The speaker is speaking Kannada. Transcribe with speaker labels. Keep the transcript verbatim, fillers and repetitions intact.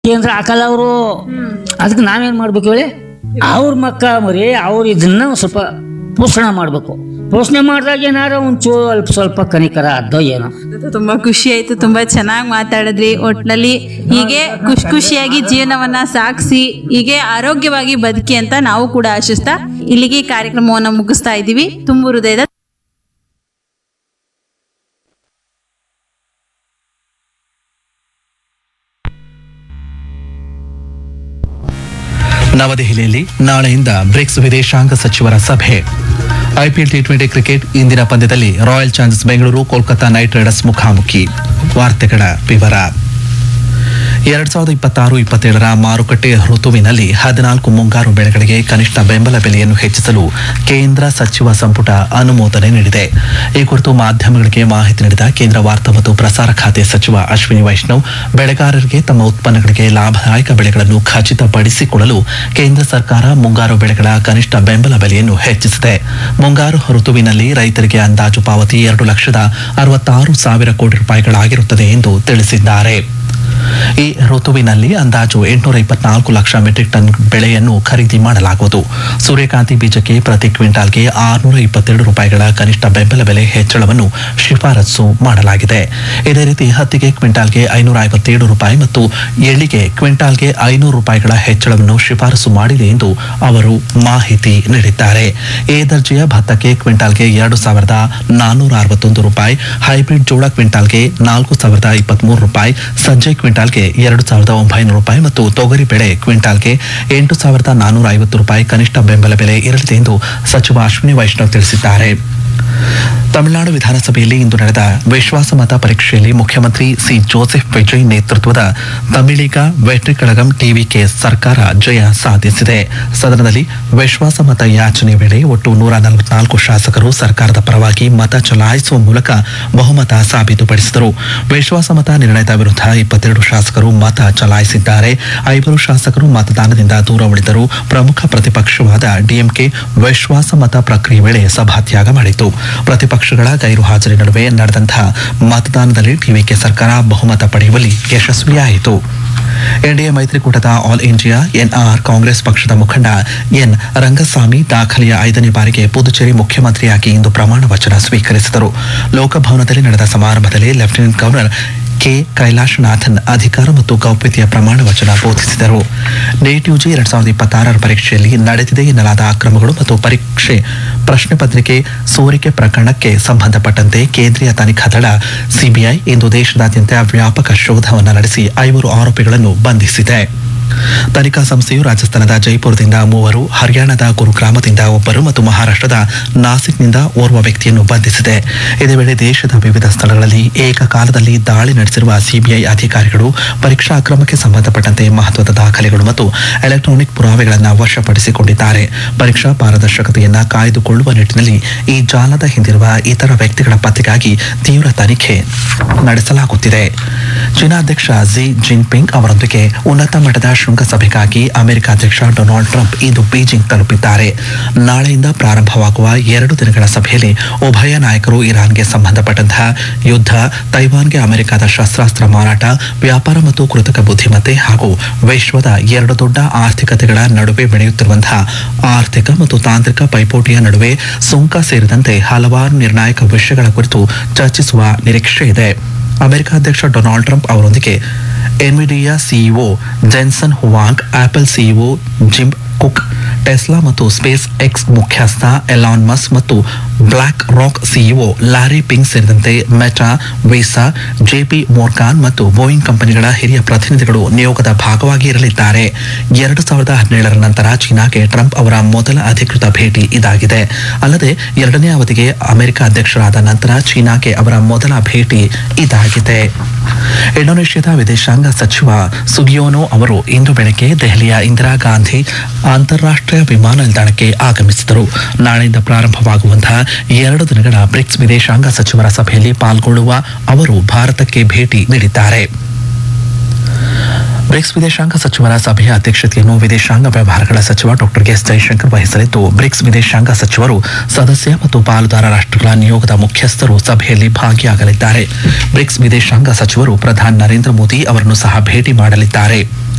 Speaker 1: ಕೇಂದ್ರ ಹಾಕಲ್ಲ ಅವರು. ಅದಕ್ಕೆ ನಾವೇನ್ ಮಾಡ್ಬೇಕು ಹೇಳಿ, ಅವ್ರ ಮಕ್ಕ ಮರಿ ಅವ್ರು ಇದನ್ನ ಒಂದ್ ಸ್ವಲ್ಪ ಪೋಷಣೆ ಮಾಡ್ಬೇಕು. ಪೋಷಣೆ ಮಾಡಿದಾಗ ಏನಾರ ಒಂಚೂರು ಅಲ್ಪ ಸ್ವಲ್ಪ ಕನಿಕರ ಅದ್ದೋ ಏನೋ.
Speaker 2: ತುಂಬಾ ಖುಷಿ ಆಯ್ತು, ತುಂಬಾ ಚೆನ್ನಾಗಿ ಮಾತಾಡಿದ್ರಿ. ಒಟ್ನಲ್ಲಿ ಹೀಗೆ ಖುಷಿ ಖುಷಿಯಾಗಿ ಜೀವನವನ್ನ ಸಾಗಿಸಿ ಹೀಗೆ ಆರೋಗ್ಯವಾಗಿ ಬದುಕಿ ಅಂತ ನಾವು ಕೂಡ ಆಶಿಸ್ತಾ ಇಲ್ಲಿಗೆ ಈ ಕಾರ್ಯಕ್ರಮವನ್ನ ಮುಗಿಸ್ತಾ ಇದ್ದೀವಿ. ತುಂಬು ಹೃದಯದ
Speaker 3: ನವದೆಹಲಿಯಲ್ಲಿ ನಾಳೆಯಿಂದ ಬ್ರಿಕ್ಸ್ ವಿದೇಶಾಂಗ ಸಚಿವರ ಸಭೆ. ಐಪಿಎಲ್ ಟಿ ಟ್ವೆಂಟಿ ಕ್ರಿಕೆಟ್ ಇಂದಿನ ಪಂದ್ಯದಲ್ಲಿ royal Challengers Bengaluru Kolkata night Riders ಮುಖಾಮುಖಿ. ವಾರ್ತೆಗಳ ವಿವರ. ಎರಡ್ ಸಾವಿರದ ಇಪ್ಪತ್ತಾರು ಇಪ್ಪತ್ತೇಳರ ಮಾರುಕಟ್ಟೆ ಋತುವಿನಲ್ಲಿ ಹದಿನಾಲ್ಕು ಮುಂಗಾರು ಬೆಳೆಗಳಿಗೆ ಕನಿಷ್ಠ ಬೆಂಬಲ ಬೆಲೆಯನ್ನು ಹೆಚ್ಚಿಸಲು ಕೇಂದ್ರ ಸಚಿವ ಸಂಪುಟ ಅನುಮೋದನೆ ನೀಡಿದೆ. ಈ ಕುರಿತು ಮಾಧ್ಯಮಗಳಿಗೆ ಮಾಹಿತಿ ನೀಡಿದ ಕೇಂದ್ರ ವಾರ್ತಾ ಮತ್ತು ಪ್ರಸಾರ ಖಾತೆ ಸಚಿವ ಅಶ್ವಿನಿ ವೈಷ್ಣವ್, ಬೆಳೆಗಾರರಿಗೆ ತಮ್ಮ ಉತ್ಪನ್ನಗಳಿಗೆ ಲಾಭದಾಯಕ ಬೆಳೆಗಳನ್ನು ಖಚಿತಪಡಿಸಿಕೊಳ್ಳಲು ಕೇಂದ್ರ ಸರ್ಕಾರ ಮುಂಗಾರು ಬೆಳೆಗಳ ಕನಿಷ್ಠ ಬೆಂಬಲ ಬೆಲೆಯನ್ನು ಹೆಚ್ಚಿಸಿದೆ. ಮುಂಗಾರು ಋತುವಿನಲ್ಲಿ ರೈತರಿಗೆ ಅಂದಾಜು ಪಾವತಿ ಎರಡು ಲಕ್ಷದ ಅರವತ್ತಾರು ಸಾವಿರ ಕೋಟಿ ರೂಪಾಯಿಗಳಾಗಿರುತ್ತದೆ ಎಂದು ತಿಳಿಸಿದ್ದಾರೆ. ಈ ಋತುವಿನಲ್ಲಿ ಅಂದಾಜು ಎಂಟುನೂರ ಇಪ್ಪತ್ನಾಲ್ಕು ಲಕ್ಷ ಮೆಟ್ರಿಕ್ ಟನ್ ಬೆಳೆಯನ್ನು ಖರೀದಿ ಮಾಡಲಾಗುವುದು. ಸೂರ್ಯಕಾಂತಿ ಬೀಜಕ್ಕೆ ಪ್ರತಿ ಕ್ವಿಂಟಾಲ್ಗೆ ಆರುನೂರ ಇಪ್ಪತ್ತೆರಡು ರೂಪಾಯಿಗಳ ಕನಿಷ್ಠ ಬೆಂಬಲ ಬೆಲೆ ಹೆಚ್ಚಳವನ್ನು ಶಿಫಾರಸು ಮಾಡಲಾಗಿದೆ. ಇದೇ ರೀತಿ ಹತ್ತಿಗೆ ಕ್ವಿಂಟಾಲ್ಗೆ ಐನೂರ ಐವತ್ತೇಳು ರೂಪಾಯಿ ಮತ್ತು ಎಳ್ಳಿಗೆ ಕ್ವಿಂಟಾಲ್ಗೆ ಐನೂರು ರೂಪಾಯಿಗಳ ಹೆಚ್ಚಳವನ್ನು ಶಿಫಾರಸು ಮಾಡಿದೆ ಎಂದು ಅವರು ಮಾಹಿತಿ ನೀಡಿದ್ದಾರೆ. ಎ ದರ್ಜೆಯ ಭತ್ತಕ್ಕೆ ಕ್ವಿಂಟಾಲ್ಗೆ ಎರಡು ಸಾವಿರದ ನಾನ್ನೂರ ಅರವತ್ತೊಂದು ರೂಪಾಯಿ, ಹೈಬ್ರಿಡ್ ಜೋಳ ಕ್ವಿಂಟಾಲ್ಗೆ ನಾಲ್ಕು ಸಾವಿರದ ಇಪ್ಪತ್ಮೂರು ರೂಪಾಯಿ, ಸಜ್ಜೆ ಕ್ವಿಂಟಾಲ್ಗೆ ಎರಡು ಸಾವಿರದ ಒಂಬೈನೂರು ರೂಪಾಯಿ ಮತ್ತು ತೊಗರಿ ಬೆಳೆ ಕ್ವಿಂಟಾಲ್ಗೆ ಎಂಟು ಸಾವಿರದ ನಾನ್ನೂರ ಐವತ್ತು ರೂಪಾಯಿ ಕನಿಷ್ಠ ಬೆಂಬಲ ಬೆಲೆ ಇರಲಿದೆ ಎಂದು ಸಚಿವ ಅಶ್ವಿನಿ ವೈಷ್ಣವ್ ತಿಳಿಸಿದ್ದಾರೆ. ತಮಿಳುನಾಡು ವಿಧಾನಸಭೆಯಲ್ಲಿ ಇಂದು ನಡೆದ ವಿಶ್ವಾಸಮತ ಪರೀಕ್ಷೆಯಲ್ಲಿ ಮುಖ್ಯಮಂತ್ರಿ ಸಿ ಜೋಸೆಫ್ ವಿಜಯ್ ನೇತೃತ್ವದ ತಮಿಳಿಗ ವೆಟ್ರಿ ಕಳಗಂ ಟಿವಿಕೆ ಸರ್ಕಾರ ಜಯ ಸಾಧಿಸಿದೆ. ಸದನದಲ್ಲಿ ವಿಶ್ವಾಸಮತ ಯಾಚನೆ ವೇಳೆ ಒಟ್ಟು ನೂರ ನಲವತ್ನಾಲ್ಕು ಶಾಸಕರು ಸರ್ಕಾರದ ಪರವಾಗಿ ಮತ ಚಲಾಯಿಸುವ ಮೂಲಕ ಬಹುಮತ ಸಾಬೀತುಪಡಿಸಿದರು. ವಿಶ್ವಾಸಮತ ನಿರ್ಣಯದ ವಿರುದ್ಧ ಇಪ್ಪತ್ತೆರಡು ಶಾಸಕರು ಮತ ಚಲಾಯಿಸಿದ್ದಾರೆ. ಐವರು ಶಾಸಕರು ಮತದಾನದಿಂದ ದೂರ ಉಳಿದರು. ಪ್ರಮುಖ ಪ್ರತಿಪಕ್ಷವಾದ ಡಿಎಂಕೆ ವಿಶ್ವಾಸಮತ ಪ್ರಕ್ರಿಯೆ ವೇಳೆ ಸಭಾತ್ಯಾಗ ಮಾಡಿತು. ಪ್ರತಿಪಕ್ಷಗಳ ಗೈರು ಹಾಜರಿ ನಡುವೆ ನಡೆದಂತಹ ಮತದಾನದಲ್ಲಿ ಟಿವಿಕೆ ಸರ್ಕಾರ ಬಹುಮತ ಪಡೆಯುವಲ್ಲಿ ಯಶಸ್ವಿಯಾಯಿತು. ಎನ್ಡಿಎ ಮೈತ್ರಿಕೂಟದ ಆಲ್ ಇಂಡಿಯಾ ಎನ್ಆರ್ ಕಾಂಗ್ರೆಸ್ ಪಕ್ಷದ ಮುಖಂಡ ಎನ್ ರಂಗಸ್ವಾಮಿ ದಾಖಲೆಯ ಐದನೇ ಬಾರಿಗೆ ಪುದುಚೇರಿ ಮುಖ್ಯಮಂತ್ರಿಯಾಗಿ ಇಂದು ಪ್ರಮಾಣ ವಚನ ಸ್ವೀಕರಿಸಿದರು. ಲೋಕಭವನದಲ್ಲಿ ನಡೆದ ಸಮಾರಂಭದಲ್ಲಿ ಲೆಫ್ಟಿನೆಂಟ್ ಗವರ್ನರ್ ಕೆ ಕೈಲಾಶನಾಥನ್ ಅಧಿಕಾರ ಮತ್ತು ಗೌಪ್ಯತೆಯ ಪ್ರಮಾಣ ವಚನ ಬೋಧಿಸಿದರು. ನೀಟ್ ಯುಜಿ ಎರಡ್ ಸಾವಿರದ ಇಪ್ಪತ್ತಾರರ ಪರೀಕ್ಷೆಯಲ್ಲಿ ನಡೆದಿದೆ ಎನ್ನಲಾದ ಅಕ್ರಮಗಳು ಮತ್ತು ಪರೀಕ್ಷೆ ಪ್ರಶ್ನೆ ಪತ್ರಿಕೆ ಸೋರಿಕೆ ಪ್ರಕರಣಕ್ಕೆ ಸಂಬಂಧಪಟ್ಟಂತೆ ಕೇಂದ್ರೀಯ ತನಿಖಾ ದಳ ಸಿಬಿಐ ಇಂದು ದೇಶದಾದ್ಯಂತ ವ್ಯಾಪಕ ಶೋಧವನ್ನು ನಡೆಸಿ ಐವರು ಆರೋಪಿಗಳನ್ನು ಬಂಧಿಸಿದೆ. ತನಿಖಾ ಸಂಸ್ಥೆಯು ರಾಜಸ್ಥಾನದ ಜೈಪುರದಿಂದ ಮೂವರು, ಹರಿಯಾಣದ ಗುರುಗ್ರಾಮದಿಂದ ಒಬ್ಬರು ಮತ್ತು ಮಹಾರಾಷ್ಟ್ರದ ನಾಸಿಕ್ನಿಂದ ಓರ್ವ ವ್ಯಕ್ತಿಯನ್ನು ಬಂಧಿಸಿದೆ. ಇದೇ ವೇಳೆ ದೇಶದ ವಿವಿಧ ಸ್ಥಳಗಳಲ್ಲಿ ಏಕಕಾಲದಲ್ಲಿ ದಾಳಿ ನಡೆಸಿರುವ ಸಿಬಿಐ ಅಧಿಕಾರಿಗಳು ಪರೀಕ್ಷಾ ಅಕ್ರಮಕ್ಕೆ ಸಂಬಂಧಪಟ್ಟಂತೆ ಮಹತ್ವದ ದಾಖಲೆಗಳು ಮತ್ತು ಎಲೆಕ್ಟ್ರಾನಿಕ್ ಪುರಾವೆಗಳನ್ನು ವಶಪಡಿಸಿಕೊಂಡಿದ್ದಾರೆ. ಪರೀಕ್ಷಾ ಪಾರದರ್ಶಕತೆಯನ್ನು ಕಾಯ್ದುಕೊಳ್ಳುವ ನಿಟ್ಟಿನಲ್ಲಿ ಈ ಜಾಲದ ಹಿಂದಿರುವ ಇತರ ವ್ಯಕ್ತಿಗಳ ಪತ್ತೆಗಾಗಿ ತೀವ್ರ ತನಿಖೆ ನಡೆಸಲಾಗುತ್ತಿದೆ. ಚೀನಾ ಅಧ್ಯಕ್ಷ ಝಿ ಜಿನ್ಪಿಂಗ್ ಅವರೊಂದಿಗೆ ಉನ್ನತ ಮಟ್ಟದ ಶೃಂಗಸಭೆಗಾಗಿ ಅಮೆರಿಕ ಅಧ್ಯಕ್ಷ ಡೊನಾಲ್ಡ್ ಟ್ರಂಪ್ ಇಂದು ಬೀಜಿಂಗ್ ತಲುಪಿದ್ದಾರೆ. ನಾಳೆಯಿಂದ ಪ್ರಾರಂಭವಾಗುವ ಎರಡು ದಿನಗಳ ಸಭೆಯಲ್ಲಿ ಉಭಯ ನಾಯಕರು ಇರಾನ್ಗೆ ಸಂಬಂಧಪಟ್ಟಂತಹ ಯುದ್ಧ, ತೈವಾನ್ಗೆ ಅಮೆರಿಕದ ಶಸ್ತ್ರಾಸ್ತ್ರ ಮಾರಾಟ, ವ್ಯಾಪಾರ ಮತ್ತು ಕೃತಕ ಬುದ್ಧಿಮತ್ತೆ ಹಾಗೂ ವಿಶ್ವದ ಎರಡು ದೊಡ್ಡ ಆರ್ಥಿಕತೆಗಳ ನಡುವೆ ಬೆಳೆಯುತ್ತಿರುವಂತಹ ಆರ್ಥಿಕ ಮತ್ತು ತಾಂತ್ರಿಕ ಪೈಪೋಟಿಯ ನಡುವೆ ಸುಂಕ ಸೇರಿದಂತೆ ಹಲವಾರು ನಿರ್ಣಾಯಕ ವಿಷಯಗಳ ಕುರಿತು ಚರ್ಚಿಸುವ ನಿರೀಕ್ಷೆ ಇದೆ. ಅಮೆರಿಕ ಅಧ್ಯಕ್ಷ ಡೊನಾಲ್ಡ್ ಟ್ರಂಪ್ ಅವರೊಂದಿಗೆ Nvidia CEO Jensen Huang, apple CEO gym cook, Tesla ಮತ್ತು ಸ್ಪೇಸ್ ಎಕ್ಸ್ ಮುಖ್ಯಸ್ಥ ಎಲಾನ್ ಮಸ್ಕ್ ಮತ್ತು block rock CEO lorry ping ಸೇರಿದಂತೆ ಮೆಟಾ, ವೀಸಾ, ಜೆಪಿ ಮೋರ್ಗಾನ್ ಮತ್ತು ಬೋಯಿಂಗ್ ಕಂಪನಿಗಳ ಹಿರಿಯ ಪ್ರತಿನಿಧಿಗಳು ನಿಯೋಗದ ಭಾಗವಾಗಿ ಇರಲಿದ್ದಾರೆ. ಎರಡು ಸಾವಿರದ ಹದಿನೇಳರ ನಂತರ ಚೀನಾಗೆ ಟ್ರಂಪ್ ಅವರ ಮೊದಲ ಅಧಿಕೃತ ಭೇಟಿ ಇದಾಗಿದೆ. ಅಲ್ಲದೆ ಎರಡನೇ ಅವಧಿಗೆ ಅಮೆರಿಕ ಅಧ್ಯಕ್ಷರಾದ ನಂತರ ಚೀನಾಗೆ ಅವರ ಮೊದಲ ಭೇಟಿ ಇದಾಗಿದೆ. ಇಂಡೋನೇಷ್ಯಾದ ವಿದೇಶಾಂಗ ಸಚಿವ ಸುಗಿಯೋನೋ ಅವರು ಇಂದು ಬೆಳಗ್ಗೆ ದೆಹಲಿಯ ಇಂದಿರಾ ಗಾಂಧಿ ಅಂತಾರಾಷ್ಟ್ರೀಯ ವಿಮಾನ ನಿಲ್ದಾಣಕ್ಕೆ ಆಗಮಿಸಿದರು. ನಾಳೆಯಿಂದ ಪ್ರಾರಂಭವಾಗುವಂತಹ ಎರಡು ದಿನಗಳ ಬ್ರಿಕ್ಸ್ ವಿದೇಶಾಂಗ ಸಚಿವರ ಸಭೆಯಲ್ಲಿ ಪಾಲ್ಗೊಳ್ಳುವ ಅವರು ಭಾರತಕ್ಕೆ ಭೇಟಿ ನೀಡಿದ್ದಾರೆ. ಬ್ರಿಕ್ಸ್ ವಿದೇಶಾಂಗ ಸಚಿವರ ಸಭೆಯ ಅಧ್ಯಕ್ಷತೆಯನ್ನು ವಿದೇಶಾಂಗ ವ್ಯವಹಾರಗಳ ಸಚಿವ ಡಾಕ್ಟರ್ ಎಸ್ ಜೈಶಂಕರ್ ವಹಿಸಲಿದ್ದು ಬ್ರಿಕ್ಸ್ ವಿದೇಶಾಂಗ ಸಚಿವರು ಸದಸ್ಯ ಮತ್ತು ಪಾಲುದಾರ ರಾಷ್ಟ್ರಗಳ ನಿಯೋಗದ ಮುಖ್ಯಸ್ಥರು ಸಭೆಯಲ್ಲಿ ಭಾಗಿಯಾಗಲಿದ್ದಾರೆ. ಬ್ರಿಕ್ಸ್ ವಿದೇಶಾಂಗ ಸಚಿವರು ಪ್ರಧಾನಿ ನರೇಂದ್ರ ಮೋದಿ ಅವರನ್ನು ಸಹ ಭೇಟಿ ಮಾಡಲಿದ್ದಾರೆ.